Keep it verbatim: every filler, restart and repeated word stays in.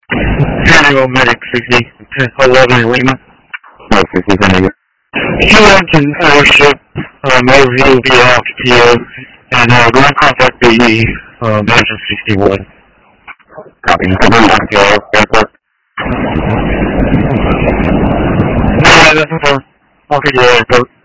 General Medic sixty, eleven Lima. No, sixty, send it. Houston Airship, um, overview via altitude, and uh, ground contact B E, um, Engine sixty-one. Copy. Airport. No, that's for, I'll figure it out.